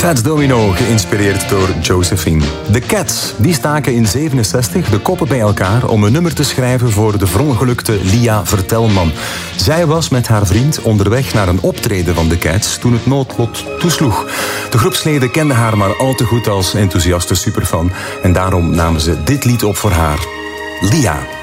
Fats Domino, geïnspireerd door Josephine. De Cats, die staken in 67 de koppen bij elkaar om een nummer te schrijven voor de verongelukte Lia Vertelman. Zij was met haar vriend onderweg naar een optreden van de Cats toen het noodlot toesloeg. De groepsleden kenden haar maar al te goed als enthousiaste superfan en daarom namen ze dit lied op voor haar. Lia.